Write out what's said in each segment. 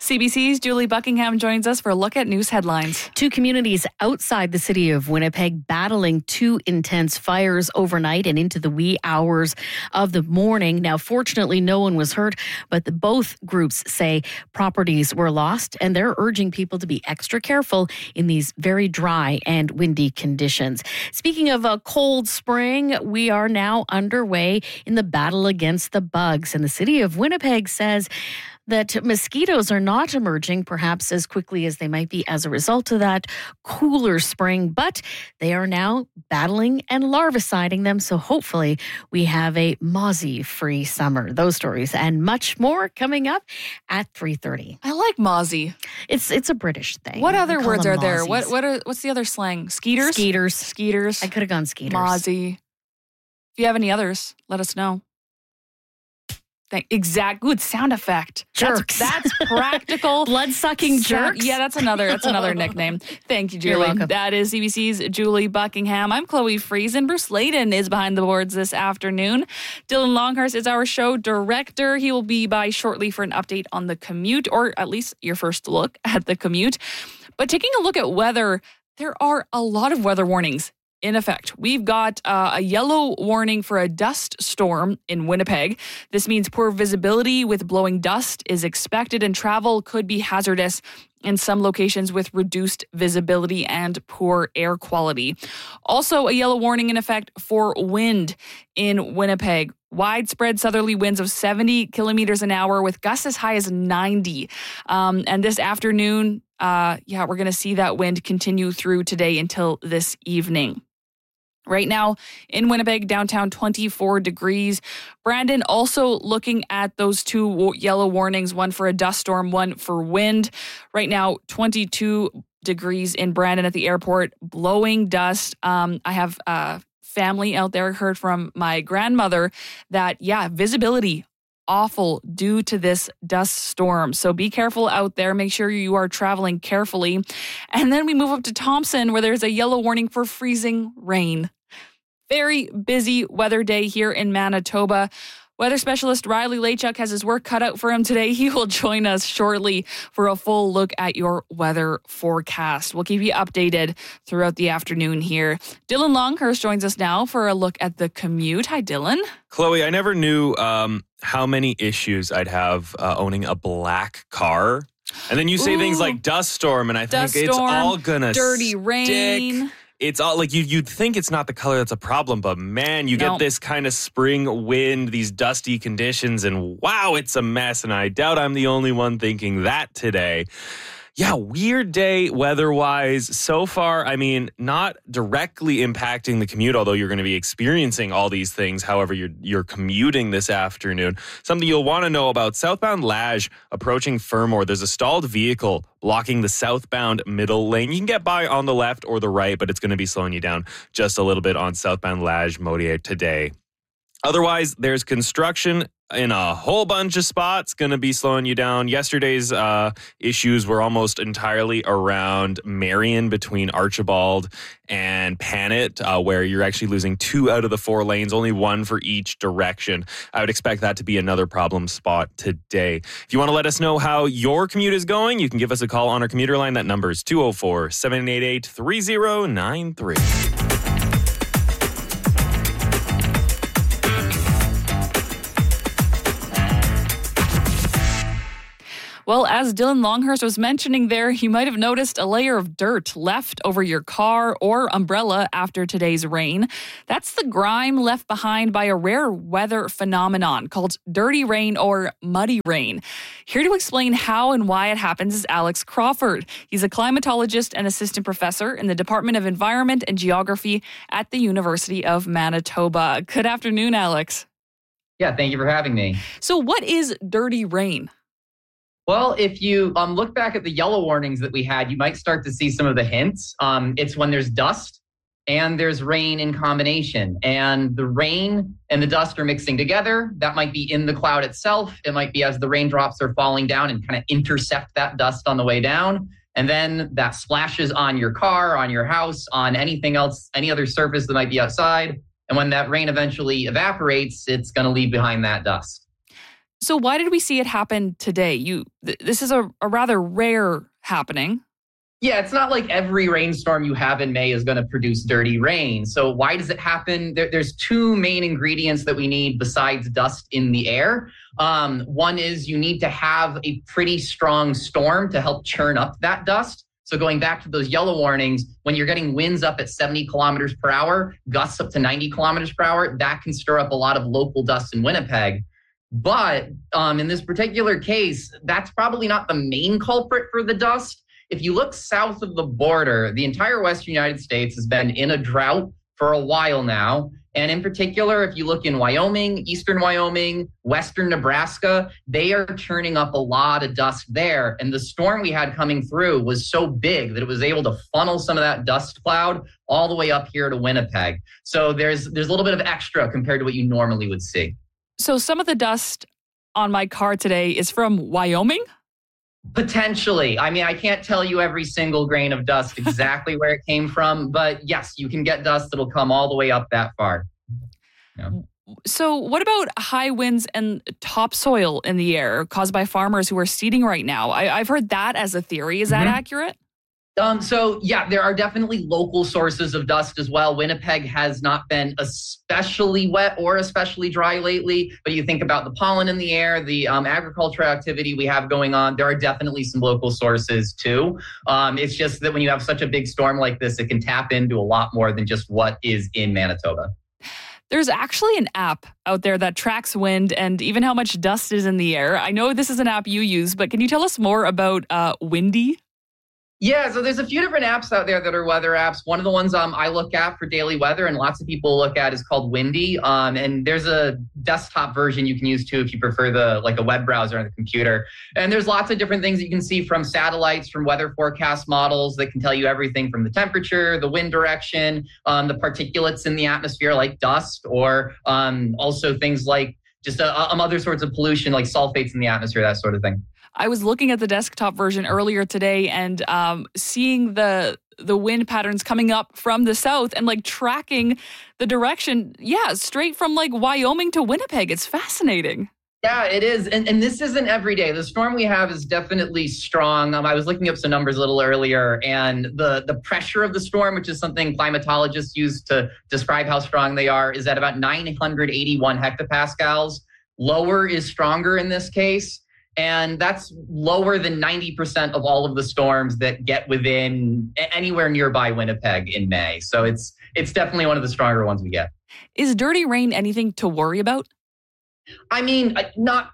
CBC's Julie Buckingham joins us for a look at news headlines. Two communities outside the city of Winnipeg battling two intense fires overnight and into the wee hours of the morning. Now, fortunately, no one was hurt, but both groups say properties were lost, and they're urging people to be extra careful in these very dry and windy conditions. Speaking of a cold spring, we are now underway in the battle against the bugs, and the city of Winnipeg says that mosquitoes are not emerging perhaps as quickly as they might be as a result of that cooler spring, but they are now battling and larviciding them. So hopefully we have a mozzie-free summer. Those stories and much more coming up at 3:30. I like mozzie. It's a British thing. What other words are mozzies. there? What's the other slang? Skeeters? Skeeters. I could have gone skeeters. Mozzie. If you have any others, let us know. Good sound effect. Jerks. That's practical. Blood-sucking jerks. Yeah, that's another nickname. Thank you, Julie. You're welcome. That is CBC's Julie Buckingham. I'm Chloe Friesen. Bruce Layden is behind the boards this afternoon. Dylan Longhurst is our show director. He will be by shortly for an update on the commute, or at least your first look at the commute. But taking a look at weather, there are a lot of weather warnings in effect. We've got a yellow warning for a dust storm in Winnipeg. This means poor visibility with blowing dust is expected, and travel could be hazardous in some locations with reduced visibility and poor air quality. Also, a yellow warning in effect for wind in Winnipeg. Widespread southerly winds of 70 kilometers an hour with gusts as high as 90. And this afternoon, we're going to see that wind continue through today until this evening. Right now in Winnipeg, downtown 24 degrees. Brandon also looking at those two yellow warnings, one for a dust storm, one for wind. Right now, 22 degrees in Brandon at the airport, blowing dust. I have family out there, heard from my grandmother that, visibility awful due to this dust storm. So be careful out there. Make sure you are traveling carefully. And then we move up to Thompson, where there's a yellow warning for freezing rain. Very busy weather day here in Manitoba. Weather specialist Riley Lachuk has his work cut out for him today. He will join us shortly for a full look at your weather forecast. We'll keep you updated throughout the afternoon here. Dylan Longhurst joins us now for a look at the commute. Hi, Dylan. Chloe, I never knew how many issues I'd have owning a black car. And then you say things like dust storm, and I think it's all gonna dirty rain. Stick. It's all like you'd think it's not the color that's a problem, but man, you get this kind of spring wind, these dusty conditions, and wow, it's a mess. And I doubt I'm the only one thinking that today. Yeah, weird day weather-wise. So far, I mean, not directly impacting the commute, although you're going to be experiencing all these things. However, you're commuting this afternoon. Something you'll want to know about southbound Lage approaching Fermor. There's a stalled vehicle blocking the southbound middle lane. You can get by on the left or the right, but it's going to be slowing you down just a little bit on southbound Lage Modier today. Otherwise, there's construction in a whole bunch of spots, going to be slowing you down. Yesterday's issues were almost entirely around Marion between Archibald and Panet, where you're actually losing 2 out of the 4 lanes, only 1 for each direction. I would expect that to be another problem spot today. If you want to let us know how your commute is going, you can give us a call on our commuter line. That number is 204-788-3093. Well, as Dylan Longhurst was mentioning there, you might have noticed a layer of dirt left over your car or umbrella after today's rain. That's the grime left behind by a rare weather phenomenon called dirty rain or muddy rain. Here to explain how and why it happens is Alex Crawford. He's a climatologist and assistant professor in the Department of Environment and Geography at the University of Manitoba. Good afternoon, Alex. Yeah, thank you for having me. So what is dirty rain? Well, if you look back at the yellow warnings that we had, you might start to see some of the hints. It's when there's dust and there's rain in combination. And the rain and the dust are mixing together. That might be in the cloud itself. It might be as the raindrops are falling down and kind of intercept that dust on the way down. And then that splashes on your car, on your house, on anything else, any other surface that might be outside. And when that rain eventually evaporates, it's going to leave behind that dust. So why did we see it happen today? This is a rather rare happening. Yeah, it's not like every rainstorm you have in May is going to produce dirty rain. So why does it happen? There's two main ingredients that we need besides dust in the air. One is you need to have a pretty strong storm to help churn up that dust. So going back to those yellow warnings, when you're getting winds up at 70 kilometers per hour, gusts up to 90 kilometers per hour, that can stir up a lot of local dust in Winnipeg. But in this particular case, that's probably not the main culprit for the dust. If you look south of the border, the entire Western United States has been in a drought for a while now. And in particular, if you look in Wyoming, eastern Wyoming, western Nebraska, they are churning up a lot of dust there. And the storm we had coming through was so big that it was able to funnel some of that dust cloud all the way up here to Winnipeg. So there's a little bit of extra compared to what you normally would see. So some of the dust on my car today is from Wyoming? Potentially. I mean, I can't tell you every single grain of dust exactly where it came from, but yes, you can get dust that'll come all the way up that far. Yeah. So what about high winds and topsoil in the air caused by farmers who are seeding right now? I've heard that as a theory. Is that accurate? So yeah, there are definitely local sources of dust as well. Winnipeg has not been especially wet or especially dry lately, but you think about the pollen in the air, the agricultural activity we have going on, there are definitely some local sources too. It's just that when you have such a big storm like this, it can tap into a lot more than just what is in Manitoba. There's actually an app out there that tracks wind and even how much dust is in the air. I know this is an app you use, but can you tell us more about Windy? Yeah, so there's a few different apps out there that are weather apps. One of the ones I look at for daily weather and lots of people look at is called Windy. And there's a desktop version you can use too if you prefer a web browser on the computer. And there's lots of different things that you can see from satellites, from weather forecast models that can tell you everything from the temperature, the wind direction, the particulates in the atmosphere like dust, or also things like just other sorts of pollution like sulfates in the atmosphere, that sort of thing. I was looking at the desktop version earlier today and seeing the wind patterns coming up from the south and tracking the direction. Yeah, straight from Wyoming to Winnipeg. It's fascinating. Yeah, it is. And this isn't every day. The storm we have is definitely strong. I was looking up some numbers a little earlier, and the pressure of the storm, which is something climatologists use to describe how strong they are, is at about 981 hectopascals. Lower is stronger in this case. And that's lower than 90% of all of the storms that get within anywhere nearby Winnipeg in May. So it's definitely one of the stronger ones we get. Is dirty rain anything to worry about? I mean, not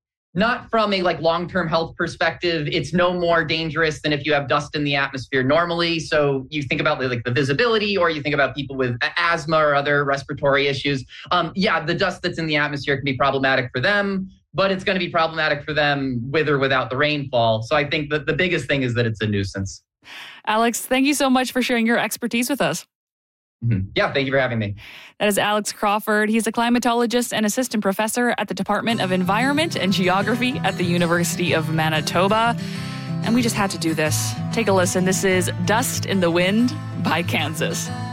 from a long-term health perspective. It's no more dangerous than if you have dust in the atmosphere normally. So you think about the visibility, or you think about people with asthma or other respiratory issues. The dust that's in the atmosphere can be problematic for them, but it's going to be problematic for them with or without the rainfall. So I think that the biggest thing is that it's a nuisance. Alex, thank you so much for sharing your expertise with us. Mm-hmm. Yeah, thank you for having me. That is Alex Crawford. He's a climatologist and assistant professor at the Department of Environment and Geography at the University of Manitoba. And we just had to do this. Take a listen. This is Dust in the Wind by Kansas.